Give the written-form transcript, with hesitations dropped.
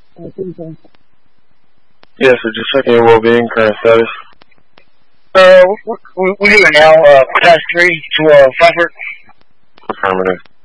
Yes, sir. Just checking your well-being, current status. We're here now, past 3 to Frankfurt. Affirmative.